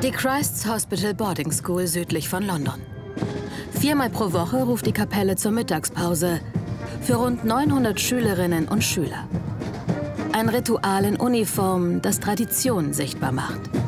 Die Christ's Hospital Boarding School südlich von London. 4-mal pro Woche ruft die Kapelle zur Mittagspause für rund 900 Schülerinnen und Schüler. Ein Ritual in Uniform, das Tradition sichtbar macht.